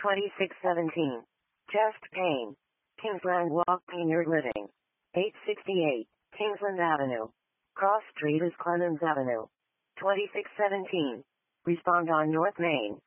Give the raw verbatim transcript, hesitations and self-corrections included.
twenty-six seventeen. Chest pain. Kingsland Walk Senior Living. eight sixty-eight. Kingsland Avenue. Cross Street is Clemens Avenue. twenty-six seventeen. Respond on North Main.